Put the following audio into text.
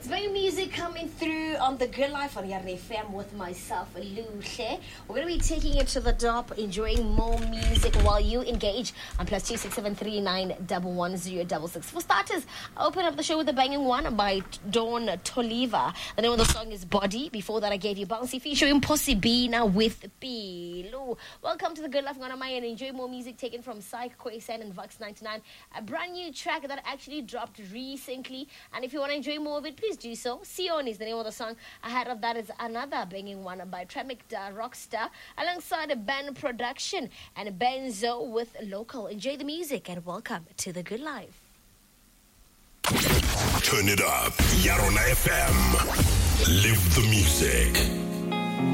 It's very music coming through on the Good Life on Yarne FM with myself, Luhle. We're going to be taking it to the top, enjoying more music while you engage on +26739111066. For starters, I open up the show with a banging one by Dawn Toliva. The name of the song is Body. Before that, I gave you Bouncy feature Impossibina with Pilo. Welcome to the Good Life on and enjoy more music taken from Psych, Quasen, and Vox 99. A brand new track that actually dropped recently. And if you want to enjoy more of it, please do so. Sion is the name of the song. Ahead of that is another banging one by Tremic Rockstar alongside a band production and Benzo with Local. Enjoy the music and welcome to the Good Life. Turn it up. Yarona FM. Live the music.